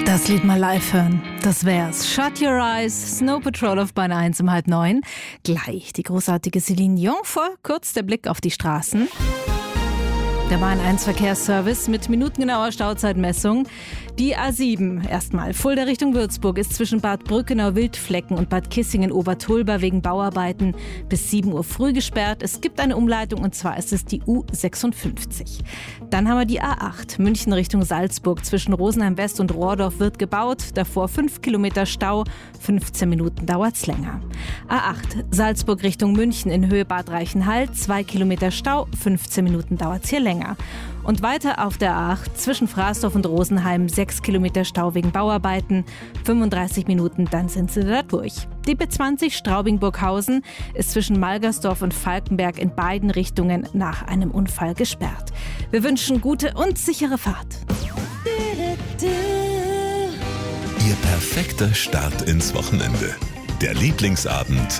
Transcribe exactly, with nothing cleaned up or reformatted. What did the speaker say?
Das Lied mal live hören, das wär's. Shut Your Eyes, Snow Patrol auf Bahn eins um halb neun. Gleich die großartige Céline Dion, vor kurz der Blick auf die Straßen. Der Bahn eins Verkehrsservice mit minutengenauer Stauzeitmessung. Die A sieben erstmal. Fulda Richtung Würzburg ist zwischen Bad Brückenau-Wildflecken und Bad Kissingen-Obertulba wegen Bauarbeiten bis sieben Uhr früh gesperrt. Es gibt eine Umleitung und zwar ist es die U sechsundfünfzig. Dann haben wir die A acht. München Richtung Salzburg zwischen Rosenheim West und Rohrdorf wird gebaut. Davor fünf Kilometer Stau. fünfzehn Minuten dauert's länger. A acht. Salzburg Richtung München in Höhe Bad Reichenhall. zwei Kilometer Stau. fünfzehn Minuten dauert's hier länger. Und weiter auf der A acht zwischen Fraßdorf und Rosenheim sechs Kilometer Stau wegen Bauarbeiten, fünfunddreißig Minuten, dann sind sie da durch. Die B zwanzig Straubing-Burghausen ist zwischen Malgersdorf und Falkenberg in beiden Richtungen nach einem Unfall gesperrt. Wir wünschen gute und sichere Fahrt. Ihr perfekter Start ins Wochenende. Der Lieblingsabend